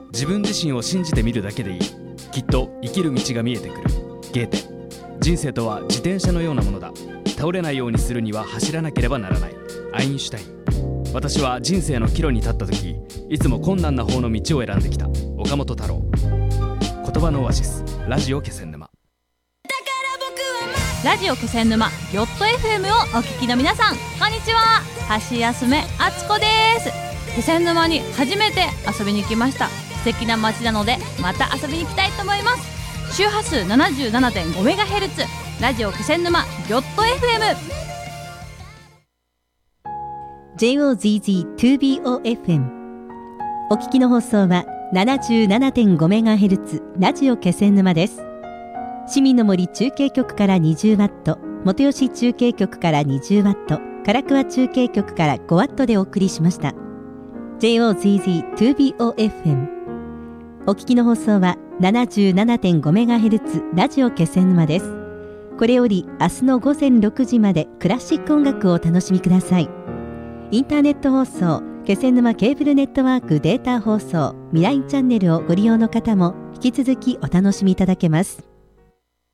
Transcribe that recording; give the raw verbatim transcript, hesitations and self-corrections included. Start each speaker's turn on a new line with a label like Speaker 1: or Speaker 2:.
Speaker 1: 自分自身を信じてみるだけでいい。きっと生きる道が見えてくる。ゲーテ。人生とは自転車のようなものだ。倒れないようにするには走らなければならない。アインシュタイン。私は人生の岐路に立った時、いつも困難な方の道を選んできた。岡本太郎。言葉のオアシス、ラジオ気仙沼。
Speaker 2: ラジオ気仙沼ヨット エフエム をお聞きの皆さん、こんにちは。橋休めあつこです。気仙沼に初めて遊びに来ました。素敵な街なのでまた遊びに行きたいと思います。周波数 ななじゅうななてんごメガヘルツ ラジオ気仙沼ヨット エフエム。
Speaker 3: ジェイオーゼットツービーオーエフエム。 お聞きの放送は ななじゅうななてんごメガヘルツ ラジオ気仙沼です。市民の森中継局から にじゅうワット、 元吉中継局から にじゅうワット、 唐桑中継局から ごワット でお送りしました。 ジェイオーゼットツービーオーエフエム。 お聞きの放送は ななじゅうななてんごメガヘルツ ラジオ気仙沼です。これより明日のごぜんろくじまでクラシック音楽をお楽しみください。インターネット放送、気仙沼ケーブルネットワークデータ放送、ミラインチャンネルをご利用の方も引き続きお楽しみいただけます。